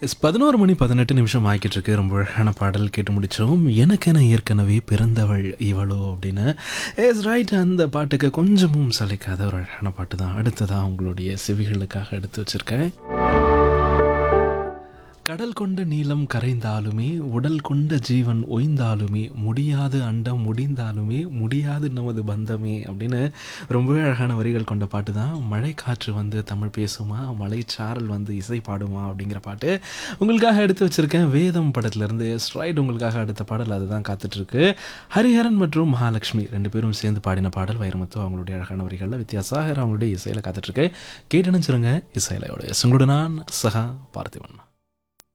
11 மணி 18 நிமிஷம் ஆகிக்கிட்டு இருக்கு. ரொம்ப அழகான பாடல் கேட்டு முடிச்சோம். எனக்கென ஏற்கனவே பிறந்தவள் இவளோ அப்படின்னு. எஸ் ரைட், அந்த பாட்டுக்கு கொஞ்சமும் சலிக்காத ஒரு அழகான பாட்டு தான் அடுத்ததாக உங்களுடைய செவிகளுக்காக எடுத்து வச்சிருக்கேன். கடல் கொண்ட நீளம் கரைந்தாலுமே உடல் கொண்ட ஜீவன் ஓய்ந்தாலுமே முடியாது அண்டம் முடிந்தாலுமே முடியாது நமது பந்தமே அப்படின்னு ரொம்பவே அழகான வரிகள் கொண்ட பாட்டு தான். மழை காற்று வந்து தமிழ் பேசுமா, மலைச்சாரல் வந்து இசை பாடுமா அப்படிங்கிற பாட்டு உங்களுக்காக எடுத்து வச்சிருக்கேன். வேதம் படத்துலேருந்து ஸ்ட்ரைட் உங்களுக்காக அடுத்த பாடல் அதுதான் காத்துட்ருக்கு. ஹரிஹரன் மற்றும் மகாலட்சுமி ரெண்டு பேரும் சேர்ந்து பாடின பாடல். வைரமுத்து அவங்களுடைய அழகான வரிகளில் வித்தியாசாகர் அவங்களுடைய இசையில் காத்துட்ருக்கு. கேட்டு நினச்சிருங்க இசையிலையோட. உங்களோட நான் சகா பார்த்திபன்.